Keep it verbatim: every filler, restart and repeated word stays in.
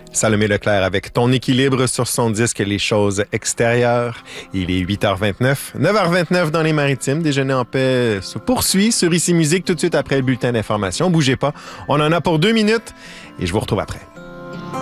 Salomé Leclerc avec Ton équilibre sur son disque Les choses extérieures. Il est huit heures vingt-neuf, neuf heures vingt-neuf dans les Maritimes. Déjeuner en paix se poursuit sur Ici Musique tout de suite après le bulletin d'information. Bougez pas, on en a pour deux minutes et je vous retrouve après.